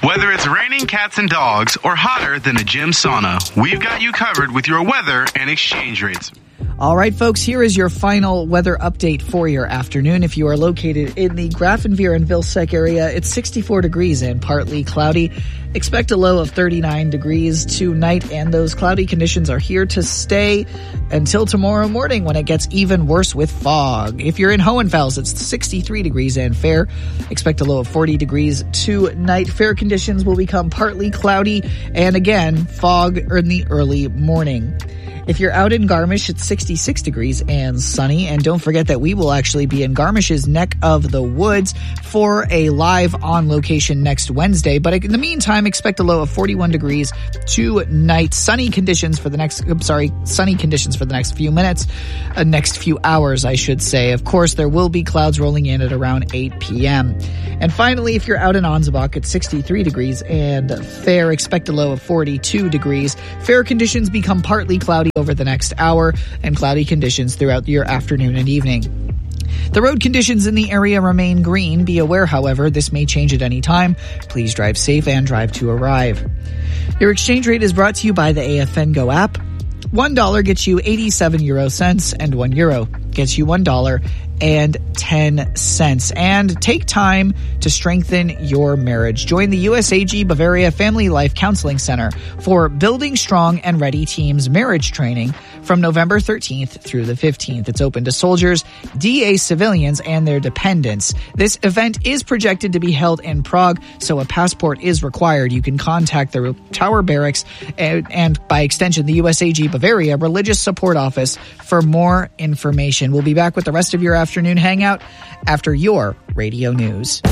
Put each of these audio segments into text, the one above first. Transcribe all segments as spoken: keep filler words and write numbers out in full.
Whether it's raining cats and dogs or hotter than a gym sauna, we've got you covered with your weather and exchange rates. All right, folks, here is your final weather update for your afternoon. If you are located in the Grafenveer and Vilseck area, it's sixty-four degrees and partly cloudy. Expect a low of thirty-nine degrees tonight, and those cloudy conditions are here to stay until tomorrow morning when it gets even worse with fog. If you're in Hohenfels, it's sixty-three degrees and fair. Expect a low of forty degrees tonight. Fair conditions will become partly cloudy, and again, fog in the early morning. If you're out in Garmisch, it's sixty-six degrees and sunny. And don't forget that we will actually be in Garmisch's neck of the woods for a live on location next Wednesday. But in the meantime, expect a low of forty-one degrees tonight. Sunny conditions for the next, I'm sorry, sunny conditions for the next few minutes, uh, next few hours, I should say. Of course, there will be clouds rolling in at around eight p.m. And finally, if you're out in Ansbach, it's sixty-three degrees and fair. Expect a low of forty-two degrees. Fair conditions become partly cloudy over the next hour, and cloudy conditions throughout your afternoon and evening. The road conditions in the area remain green. Be aware, however, this may change at any time. Please drive safe and drive to arrive. Your exchange rate is brought to you by the A F N Go app. One dollar gets you eighty-seven euro cents, and one euro gets you one dollar and ten cents. And take time to strengthen your marriage. Join the U S A G Bavaria Family Life Counseling Center for Building Strong and Ready Teams marriage training from November thirteenth through the fifteenth. It's open to soldiers, D A civilians, and their dependents. This event is projected to be held in Prague, so a passport is required. You can contact the Tower Barracks and, and by extension, the U S A G Bavaria Religious Support Office for more information. We'll be back with the rest of your afternoon hangout after your radio news.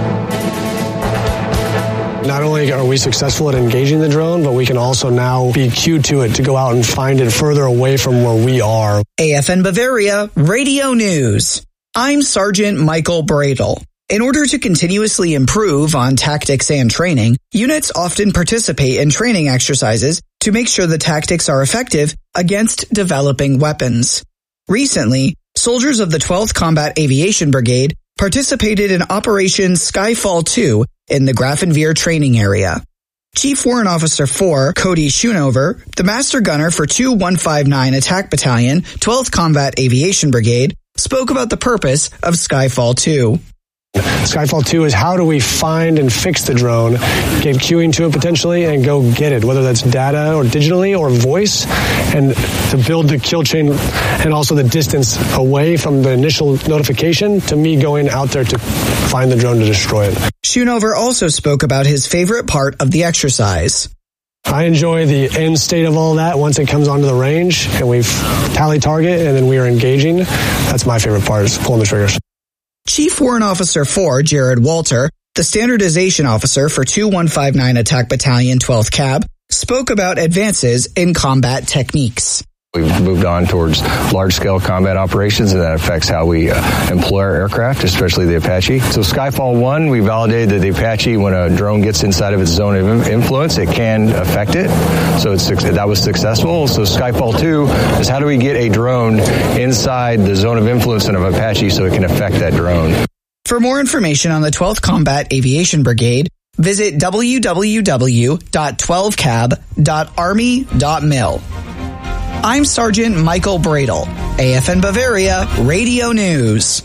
Not only are we successful at engaging the drone, but we can also now be cued to it to go out and find it further away from where we are. A F N Bavaria Radio News. I'm Sergeant Michael Bradle. In order to continuously improve on tactics and training, units often participate in training exercises to make sure the tactics are effective against developing weapons. Recently, soldiers of the twelfth Combat Aviation Brigade participated in Operation Skyfall two in the Grafenveer training area. Chief Warrant Officer four, Cody Schoonover, the Master Gunner for two one five nine Attack Battalion, twelfth Combat Aviation Brigade, spoke about the purpose of Skyfall two. Skyfall two is how do we find and fix the drone, give queuing to it potentially, and go get it, whether that's data or digitally or voice, and to build the kill chain and also the distance away from the initial notification to me going out there to find the drone to destroy it. Schoonover also spoke about his favorite part of the exercise. I enjoy the end state of all that once it comes onto the range and we've tally target and then we are engaging. That's my favorite part, is pulling the triggers. Chief Warrant Officer four, Jared Walter, the Standardization Officer for two one five nine Attack Battalion, twelfth Cab, spoke about advances in combat techniques. We've moved on towards large-scale combat operations, and that affects how we uh, employ our aircraft, especially the Apache. So Skyfall one, we validated that the Apache, when a drone gets inside of its zone of influence, it can affect it. So it's, that was successful. So Skyfall two is how do we get a drone inside the zone of influence of an Apache so it can affect that drone. For more information on the twelfth Combat Aviation Brigade, visit w w w dot twelve cab dot army dot mil. I'm Sergeant Michael Bradle, A F N Bavaria Radio News.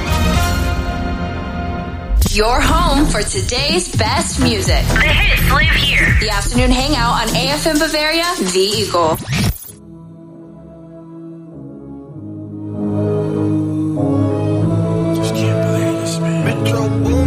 Your home for today's best music. The hits live here. The afternoon hangout on A F N Bavaria, The Eagle. Just can't believe this, man. Metro Boom.